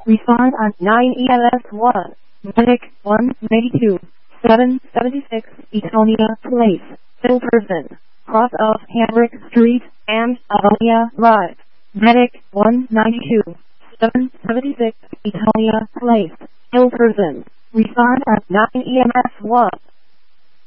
Respond on 9 EMS 1. Medic 192. 776 Etonia Place, Hilterson, cross of Hamrick Street and Avonia Drive. Medic 192. 776 Etonia Place, Hilterson. Respond at 9 EMS 1.